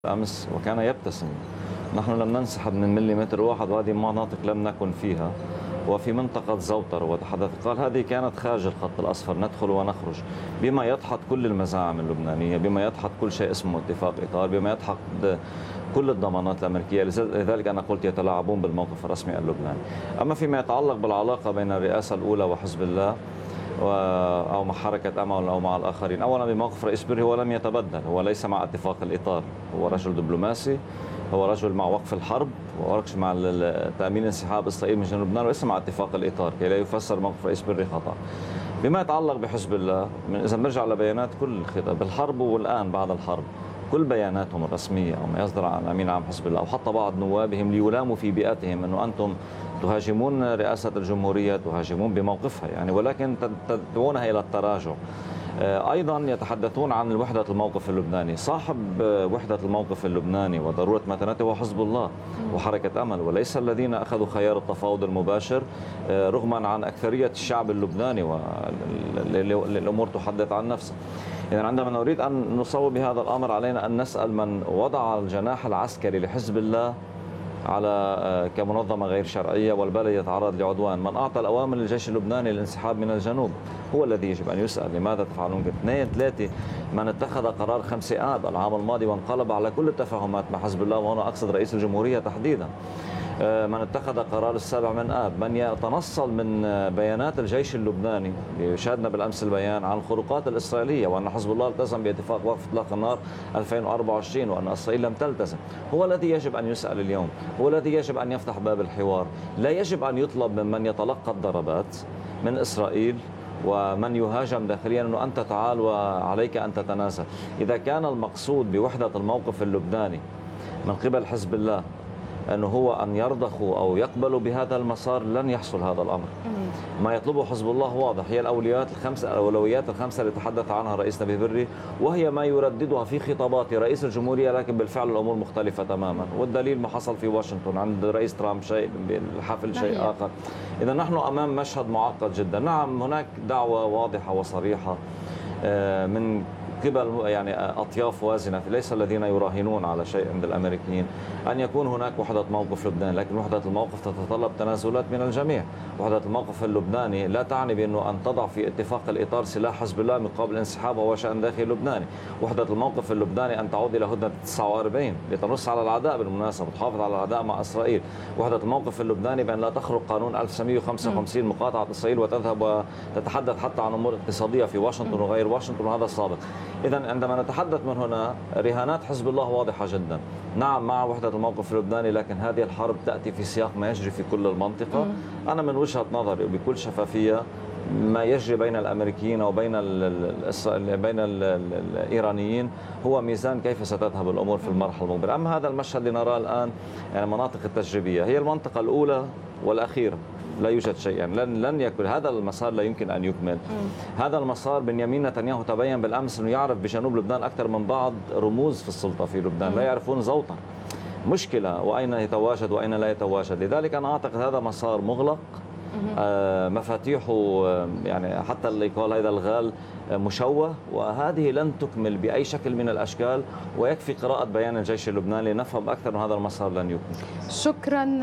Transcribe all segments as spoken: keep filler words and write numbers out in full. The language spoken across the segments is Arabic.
أمس وكان يبتسم. نحن لم ننسحب من مليمتر واحد، وهذه مناطق لم نكن فيها، وفي منطقة زوتر وتحدث قال هذه كانت خارج الخط الأصفر، ندخل ونخرج، بما يدحض كل المزاعم اللبنانية، بما يدحض كل شيء اسمه اتفاق إطار، بما يدحض كل الضمانات الأمريكية. لذلك أنا قلت يتلاعبون بالموقف الرسمي اللبناني. أما فيما يتعلق بالعلاقة بين الرئاسة الأولى وحزب الله أو مع حركة أمل أو مع الآخرين، أولا بموقف رئيس بري هو لم يتبدل، هو ليس مع اتفاق الإطار، هو رجل دبلوماسي، هو رجل مع وقف الحرب ورجل مع تأمين انسحاب إسرائيل من جنوب لبنان، وليس مع اتفاق الإطار كي لا يفسر موقف رئيس بري خطأ. بما يتعلق بحزب الله، إذا نرجع لبيانات كل الخطاب بالحرب والآن بعد الحرب، كل بياناتهم الرسمية أو ما يصدر عن أمين عام حزب الله أو حتى بعض نوابهم ليلاموا في بيئتهم أنه أنتم تهاجمون رئاسة الجمهورية، تهاجمون بموقفها يعني، ولكن تدعونها إلى التراجع. أيضا يتحدثون عن وحدة الموقف اللبناني. صاحب وحدة الموقف اللبناني وضرورة متانته هو حزب الله وحركة أمل، وليس الذين أخذوا خيار التفاوض المباشر رغما عن أكثرية الشعب اللبناني، والأمور تحدث عن نفسها. إذن عندما نريد أن نصوب بهذا الأمر علينا أن نسأل من وضع الجناح العسكري لحزب الله على كمنظمة غير شرعية والبلد يتعرض لعدوان، من أعطى الأوامر للجيش اللبناني للانسحاب من الجنوب هو الذي يجب أن يسأل لماذا تفعلون كده. اثنين ثلاثة، من اتخذ قرار خمسة آب العام الماضي وانقلب على كل التفاهمات مع حزب الله، وهنا أقصد رئيس الجمهورية تحديدا، من اتخذ قرار السابع من آب، من يتنصل من بيانات الجيش اللبناني. شاهدنا بالأمس البيان عن الخروقات الإسرائيلية وأن حزب الله التزم باتفاق وقف إطلاق النار ألفين وأربعة وعشرين وأن إسرائيل لم تلتزم. هو الذي يجب أن يسأل اليوم، هو الذي يجب أن يفتح باب الحوار. لا يجب أن يطلب ممن يتلقى الضربات من إسرائيل ومن يهاجم داخليا أنه أنت تعال وعليك أن تتنازل. إذا كان المقصود بوحدة الموقف اللبناني من قبل حزب الله أنه هو أن يرضخوا أو يقبلوا بهذا المسار، لن يحصل هذا الأمر. ما يطلبه حزب الله واضح، هي الأولويات الخمسة الأولويات الخمسة اللي تحدث عنها الرئيس نبيه بري، وهي ما يرددها في خطابات رئيس الجمهورية، لكن بالفعل الأمور مختلفة تماما. والدليل ما حصل في واشنطن عند رئيس ترامب شيء، بالحفل شيء آخر. إذا نحن أمام مشهد معقد جدا. نعم هناك دعوة واضحة وصريحة من قبل يعني أطياف وازنة، ليس الذين يراهنون على شيء عند الأمريكيين، أن يكون هناك وحدة موقف لبنان، لكن وحدة الموقف تتطلب تنازلات من الجميع. وحدة الموقف اللبناني لا تعني بأنه أن تضع في اتفاق الإطار سلاح حزب الله مقابل انسحاب وهو شأن داخلي لبناني. وحدة الموقف اللبناني أن تعود إلى هدنة تسعة وأربعين لتنص على العداء بالمناسبة وتحافظ على العداء مع إسرائيل. وحدة الموقف اللبناني بأن لا تخرق قانون ألف وتسعمئة وخمسة وخمسين مقاطعة إسرائيل وتذهب وتتحدث حتى عن أمور اقتصادية في واشنطن وغير واشنطن، وهذا السابق. إذا عندما نتحدث من هنا، رهانات حزب الله واضحة جدا. نعم مع وحدة الموقف اللبناني، لكن هذه الحرب تأتي في سياق ما يجري في كل المنطقة. أنا من وجهة نظري وبكل شفافية، ما يجري بين الأمريكيين وبين ال بين ال الإيرانيين هو ميزان كيف ستذهب الأمور في المرحلة المقبلة. أما هذا المشهد اللي نراه الآن، يعني المناطق التجريبية هي المنطقة الأولى والأخيرة، لا يوجد شيء، يعني لن لن يكون هذا المسار، لا يمكن ان يكمل. مم. هذا المسار بنيامين نتنياهو تبين بالامس انه يعرف بجنوب لبنان اكثر من بعض رموز في السلطه في لبنان، مم. لا يعرفون زوطا مشكله واين يتواجد واين لا يتواجد. لذلك انا اعتقد هذا مسار مغلق، آه مفاتيحه آه يعني حتى اللي يقال هذا الغال آه مشوه، وهذه لن تكمل باي شكل من الاشكال. ويكفي قراءه بيان الجيش اللبناني لنفهم اكثر ان هذا المسار لن يكمل. شكرا،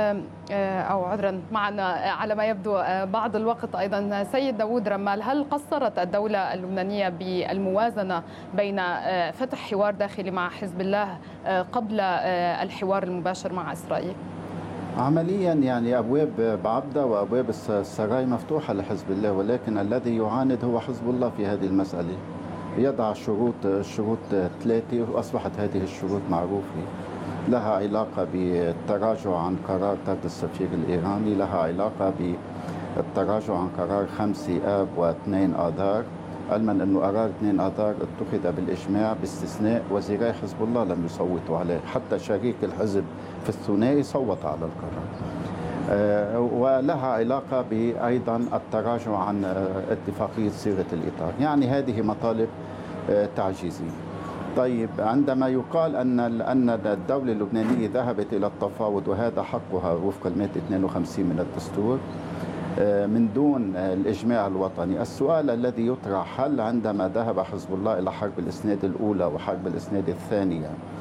او عذرا معنا على ما يبدو بعض الوقت ايضا. سيد داوود رمال، هل قصرت الدوله اللبنانيه بالموازنه بين فتح حوار داخلي مع حزب الله قبل الحوار المباشر مع اسرائيل؟ عمليا يعني أبواب بعبدة وأبواب السراي مفتوحة لحزب الله، ولكن الذي يعاند هو حزب الله في هذه المسألة. يضع شروط شروط ثلاثة، وأصبحت هذه الشروط معروفة. لها علاقة بالتراجع عن قرار طرد السفير الإيراني، لها علاقة بالتراجع عن قرار خمسة آب واثنين آذار، علما أنه قرار اثنين آذار اتخذ بالإجماع باستثناء وزيراي حزب الله لم يصوتوا عليه، حتى شريك الحزب في الثنائي صوت على القرار. أه ولها علاقة بأيضا التراجع عن اتفاقية صيغة الإطار. يعني هذه مطالب أه تعجيزية. طيب عندما يقال أن أن الدولة اللبنانية ذهبت إلى التفاوض وهذا حقها وفق المادة اثنين وخمسين من الدستور من دون الإجماع الوطني، السؤال الذي يطرح: هل عندما ذهب حزب الله إلى حرب الإسناد الأولى وحرب الإسناد الثانية